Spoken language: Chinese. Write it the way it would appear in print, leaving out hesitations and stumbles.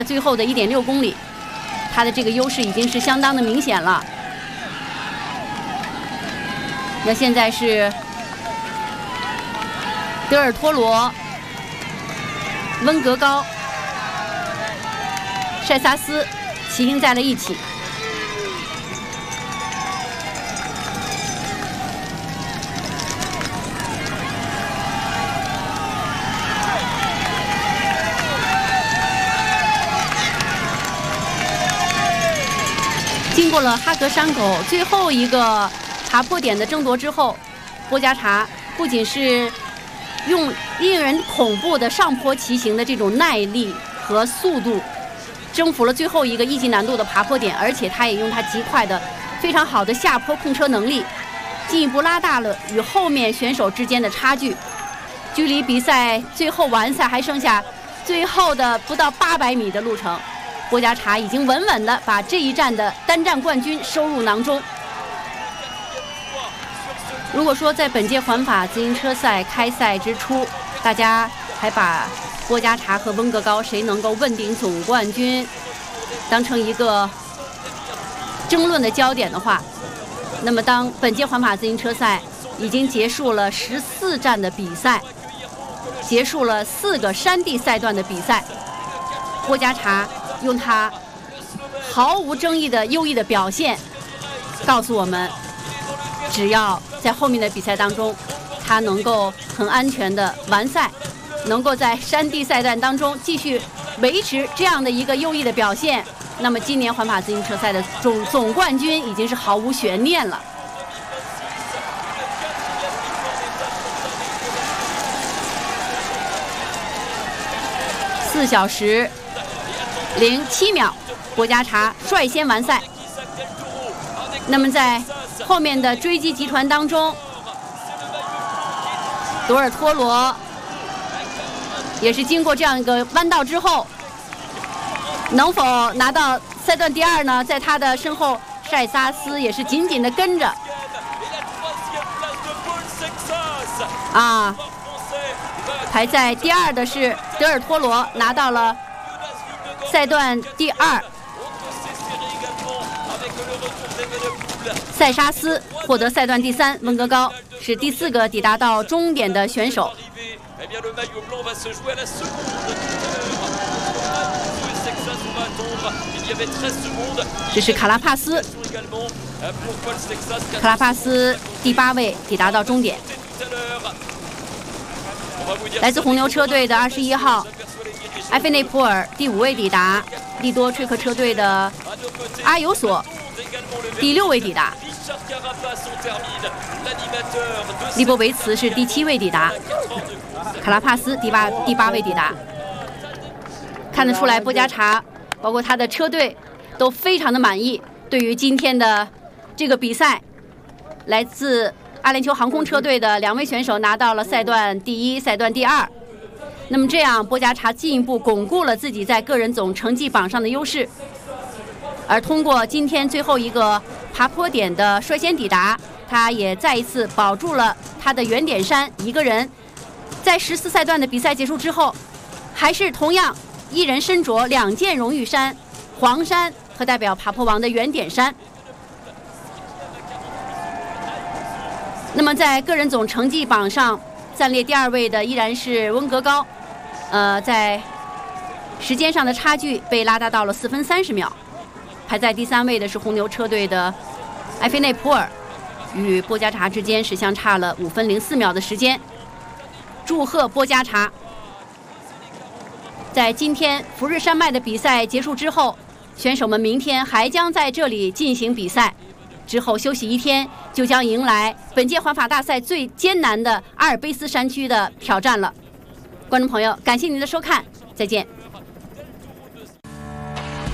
最后的1.6公里，他的这个优势已经是相当的明显了。那现在是德尔托罗、温格高、塞萨斯齐行在了一起。经过了哈格山口最后一个爬坡点的争夺之后，波加查不仅是用令人恐怖的上坡骑行的这种耐力和速度征服了最后一个1级难度的爬坡点，而且他也用他极快的非常好的下坡控车能力，进一步拉大了与后面选手之间的差距。距离比赛最后完赛还剩下最后的不到800米的路程，波加查已经稳稳地把这一站的单站冠军收入囊中。如果说在本届环法自行车赛开赛之初，大家还把波加查和温格高谁能够问鼎总冠军当成一个争论的焦点的话，那么当本届环法自行车赛已经结束了14站的比赛，结束了4个山地赛段的比赛，波加查用他毫无争议的优异的表现告诉我们，只要在后面的比赛当中他能够很安全的完赛，能够在山地赛段当中继续维持这样的一个优异的表现，那么今年环法自行车赛的总冠军已经是毫无悬念了。4小时07秒，波加查率先完赛。那么在后面的追击集团当中，多尔托罗也是经过这样一个弯道之后，能否拿到赛段第2呢？在他的身后，塞萨斯也是紧紧的跟着。排在第2的是德尔托罗，拿到了赛段第2。塞沙斯获得赛段第3，温格高是第4个抵达到终点的选手。这是卡拉帕斯，第8位抵达到终点。来自红牛车队的21号埃菲内普尔第5位抵达，利多吹克车队的阿尤索第6位抵达，利波维茨是第7位抵达，卡拉帕斯第8位抵达。看得出来，波加查包括他的车队都非常的满意，对于今天的这个比赛，来自阿联酋航空车队的2位选手拿到了赛段第1、赛段第2。那么这样，波加查进一步巩固了自己在个人总成绩榜上的优势。而通过今天最后一个爬坡点的率先抵达，他也再一次保住了他的原点山一个人。在14赛段的比赛结束之后，还是同样一人身着2件荣誉衫，黄山和代表爬坡王的原点山。那么在个人总成绩榜上暂列第2位的依然是温格高，在时间上的差距被拉大到了4分30秒。排在第3位的是红牛车队的埃菲内普尔，与波加查之间是相差了5分04秒的时间。祝贺波加查！在今天福日山脉的比赛结束之后，选手们明天还将在这里进行比赛，之后休息1天，就将迎来本届环法大赛最艰难的阿尔卑斯山区的挑战了。观众朋友，感谢您的收看，再见。